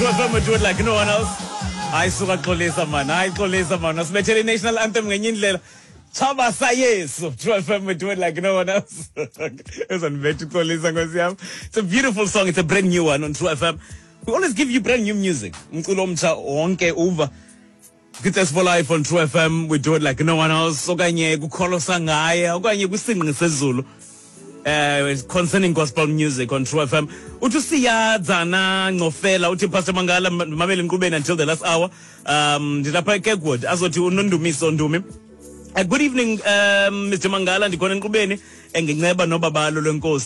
True FM do it like no one else. I suka xolisa man. I xolisa man. Sibethele national anthem ngenye indlela. Chaba sayeso. True FM do it like no one else. It's a beautiful song. It's a brand new one on True FM. We always give you brand new music. Umculo omtsha wonke uva. Get us for life on True FM. We do it like no one else. Okanye kukholosa ngaye, okanye kwisingqi sezulu. Concerning gospel music on True FM. Uthi siyadzana ngofela uthi Pastor Mangala mamele Nkqubeni until the last hour. Ndilapha eKegwood azothi unondumiso Ndumi. Good evening Mr. Mangala ndikhona eNkqubeni enginceba nobabalo lwenkosi.